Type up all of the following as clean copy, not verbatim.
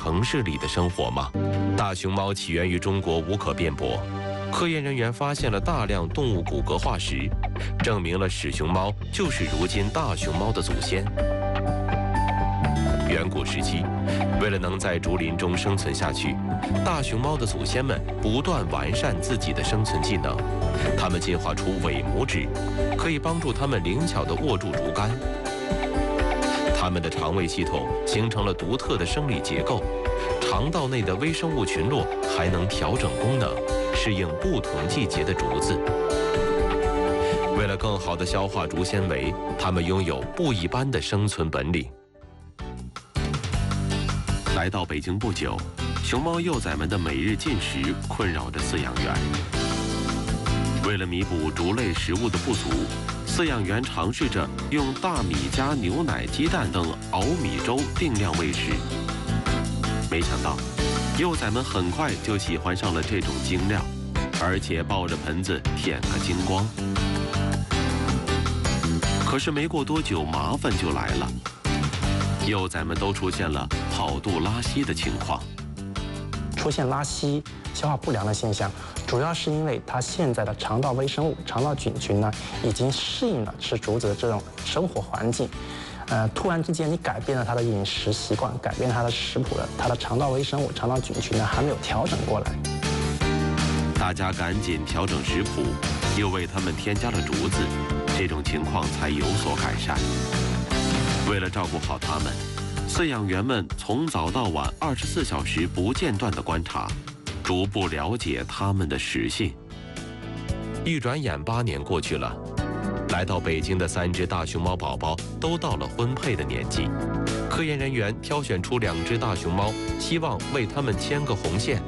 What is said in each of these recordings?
城市里的生活吗？大熊猫起源于中国无可辩驳。科研人员发现了大量动物骨骼化石，证明了始熊猫就是如今大熊猫的祖先。远古时期，为了能在竹林中生存下去，大熊猫的祖先们不断完善自己的生存技能。它们进化出尾拇指，可以帮助它们灵巧地握住竹竿。它们的肠胃系统形成了独特的生理结构，肠道内的微生物群落还能调整功能，适应不同季节的竹子。为了更好地消化竹纤维，它们拥有不一般的生存本领。来到北京不久，熊猫幼崽们的每日进食困扰着饲养员。为了弥补竹类食物的不足，饲养员尝试着用大米加牛奶、鸡蛋等熬米粥定量喂食。没想到，幼崽们很快就喜欢上了这种精料，而且抱着盆子舔个精光。可是没过多久，麻烦就来了。幼崽们都出现了跑肚拉稀的情况， 出现拉稀、消化不良的现象，主要是因为它现在的肠道微生物、肠道菌群呢，已经适应了吃竹子的这种生活环境。突然之间你改变了它的饮食习惯，改变它的食谱了，它的肠道微生物、肠道菌群呢还没有调整过来。 大家赶紧调整食谱，又为它们添加了竹子，这种情况才有所改善。为了照顾好它们，饲养员们从早到晚24小时不间断地观察，逐步了解它们的食性。一转眼8年过去了，来到北京的3只大熊猫宝宝都到了婚配的年纪。科研人员挑选出2只大熊猫，希望为它们牵个红线。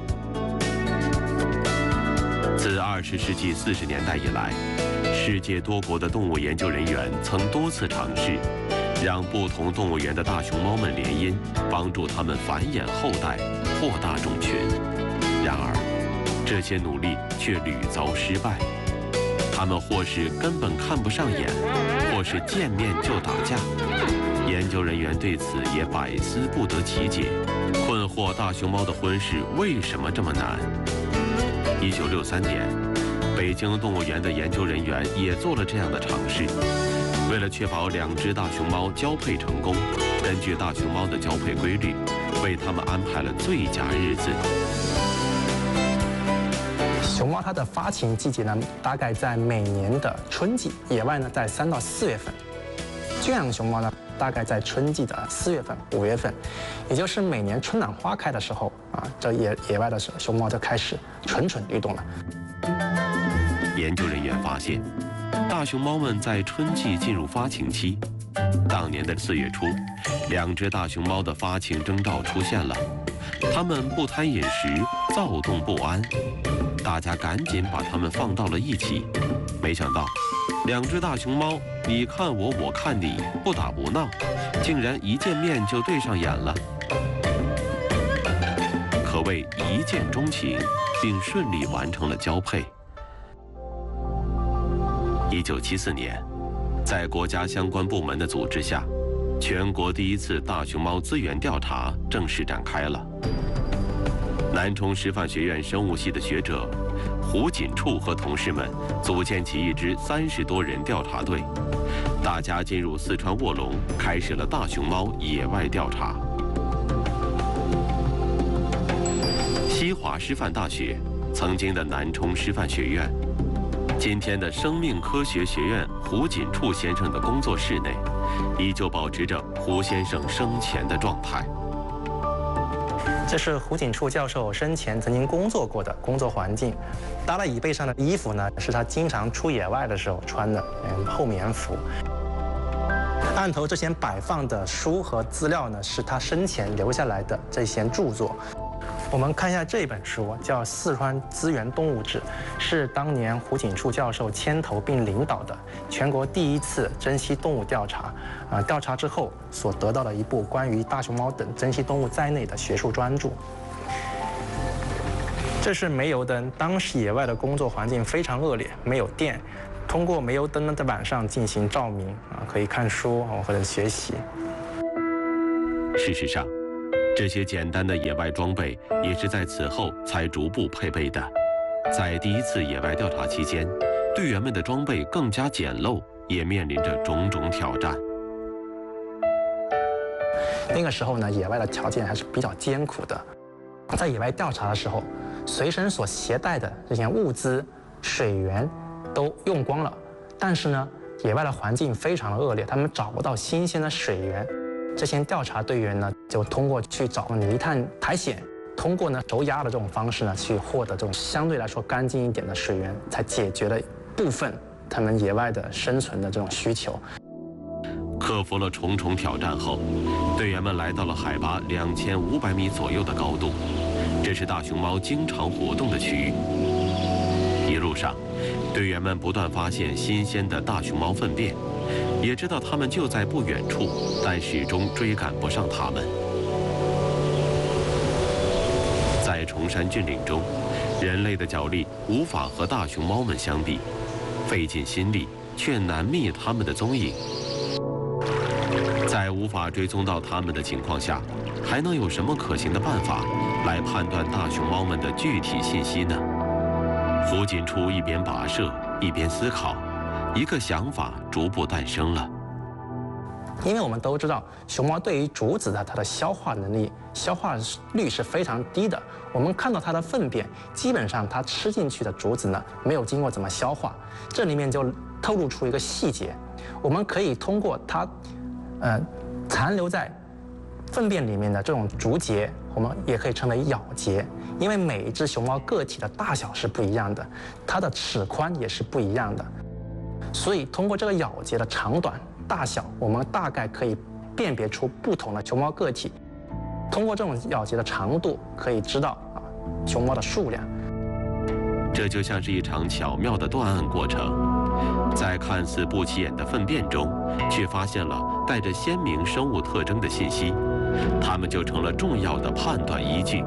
自20世纪40年代以来，世界多国的动物研究人员曾多次尝试让不同动物园的大熊猫们联姻，帮助它们繁衍后代，扩大种群。然而，这些努力却屡遭失败。它们或是根本看不上眼，或是见面就打架。研究人员对此也百思不得其解，困惑大熊猫的婚事为什么这么难。1963年，北京动物园的研究人员也做了这样的尝试。为了确保2只大熊猫交配成功，根据大熊猫的交配规律，为它们安排了最佳日子。 熊猫它的发情季节呢，大概在每年的春季，野外呢在3到4月份。圈养熊猫呢，大概在春季的4月份、5月份，也就是每年春暖花开的时候啊，这野外的熊猫就开始蠢蠢欲动了。 研究人员发现，大熊猫们在春季进入发情期。当年的4月初，2只大熊猫的发情征兆出现了，它们不贪饮食，躁动不安。大家赶紧把它们放到了一起，没想到2只大熊猫你看我，我看你，不打不闹，竟然一见面就对上眼了，可谓一见钟情，并顺利完成了交配。1974年，在国家相关部门的组织下，全国第1次大熊猫资源调查正式展开了。南充师范学院生物系的学者胡锦处和同事们组建起一支30多人调查队，大家进入四川卧龙，开始了大熊猫野外调查。西华师范大学，曾经的南充师范学院，今天的生命科学学院胡锦处先生的工作室内，依旧保持着胡先生生前的状态。 这是胡锦处教授生前曾经工作过的工作环境。搭在椅背上的衣服呢，是他经常出野外的时候穿的厚棉服。案头这些摆放的书和资料呢，是他生前留下来的这些著作。我们看一下这本书，叫《四川资源动物志》，是当年胡锦处教授牵头并领导的全国第1次珍稀动物调查。调查之后所得到的一部关于大熊猫等珍稀动物在内的学术专著。这是煤油灯，当时野外的工作环境非常恶劣，没有电，通过煤油灯呢在晚上进行照明可以看书或者学习。 事实上， 这些简单的野外装备也是在此后才逐步配备的。在第一次野外调查期间，队员们的装备更加简陋，也面临着种种挑战。 那个时候呢，野外的条件还是比较艰苦的。在野外调查的时候，随身所携带的这些物资、水源都用光了，但是呢，野外的环境非常的恶劣，他们找不到新鲜的水源。这些调查队员呢，就通过去找泥炭苔藓，通过呢手压的这种方式呢，去获得这种相对来说干净一点的水源，才解决了部分他们野外的生存的这种需求。 克服了重重挑战后，队员们来到了海拔2500米左右的高度，这是大熊猫经常活动的区域。一路上，队员们不断发现新鲜的大熊猫粪便，也知道它们就在不远处，但始终追赶不上它们。在崇山峻岭中，人类的脚力无法和大熊猫们相比，费尽心力却难觅它们的踪影。在无法追踪到它们的情况下，还能有什么可行的办法来判断大熊猫们的具体信息呢？胡锦初一边跋涉一边思考，一个想法逐步诞生了。 因为我们都知道，熊猫对于竹子的它的消化能力、消化率是非常低的。我们看到它的粪便，基本上它吃进去的竹子呢，没有经过怎么消化。这里面就透露出一个细节，我们可以通过它，残留在粪便里面的这种竹节，我们也可以称为咬节。因为每一只熊猫个体的大小是不一样的，它的齿宽也是不一样的，所以通过这个咬节的长短、大小，我们大概可以辨别出不同的熊猫个体。通过这种咬节的长度，可以知道熊猫的数量。 这就像是一场巧妙的断案过程，在看似不起眼的粪便中，却发现了带着鲜明生物特征的信息，它们就成了重要的判断依据。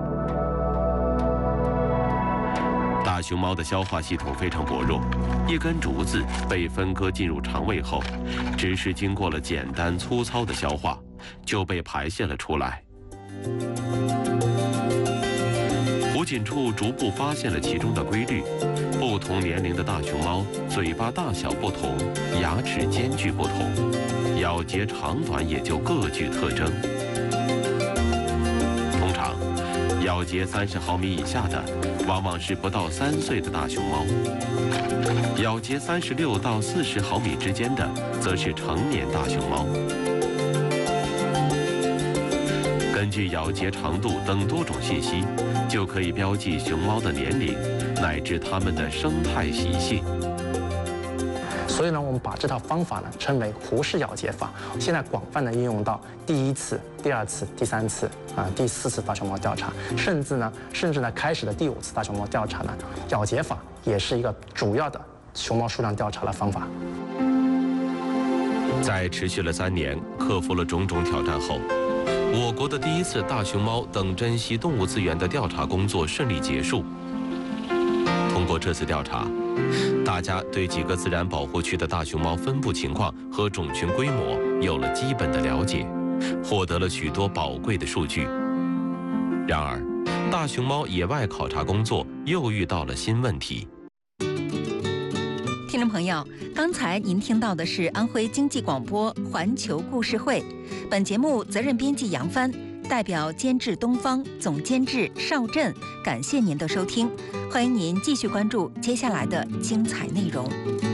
大熊猫的消化系统非常薄弱，一根竹子被分割进入肠胃后，只是经过了简单粗糙的消化，就被排泄了出来。胡锦初逐步发现了其中的规律，不同年龄的大熊猫嘴巴大小不同，牙齿间距不同，咬节长短也就各具特征。通常，咬节30毫米以下的，往往是不到3岁的大熊猫；咬节36到40毫米之间的，则是成年大熊猫。根据咬节长度等多种信息，就可以标记熊猫的年龄，乃至它们的生态习性。 所以呢，我们把这套方法呢称为胡氏咬节法，现在广泛的应用到第1次、第2次、第3次第4次大熊猫调查，甚至呢开始的第5次大熊猫调查呢，咬节法也是一个主要的熊猫数量调查的方法。 在持续了3年，克服了种种挑战后，我国的第1次大熊猫等珍稀动物资源的调查工作顺利结束。通过这次调查，大家对几个自然保护区的大熊猫分布情况和种群规模有了基本的了解，获得了许多宝贵的数据。然而，大熊猫野外考察工作又遇到了新问题。 听众朋友，刚才您听到的是安徽经济广播环球故事会，本节目责任编辑杨帆，代表监制东方，总监制邵振，感谢您的收听，欢迎您继续关注接下来的精彩内容。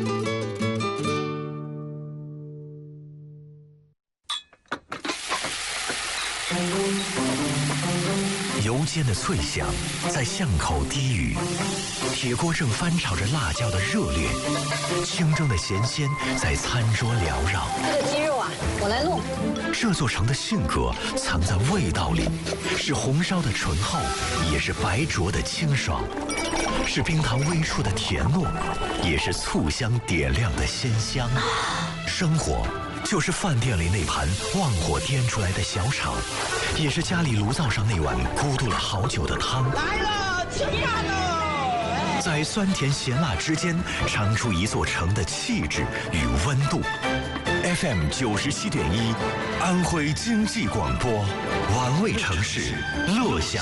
油煎的脆响在巷口低语，铁锅正翻炒着辣椒的热烈，清蒸的咸鲜在餐桌缭绕。 这个鸡肉啊，我来弄。 这座城的性格藏在味道里，是红烧的醇厚，也是白灼的清爽，是冰糖微触的甜糯，也是醋香点亮的鲜香。生活就是饭店里那盘旺火颠出来的小炒，也是家里炉灶上那碗咕嘟了好久的汤。 来了，吃饭喽！ 在酸甜咸辣之间，尝出一座城的气质与温度。 FM 97.1，安徽经济广播，玩味城市，乐享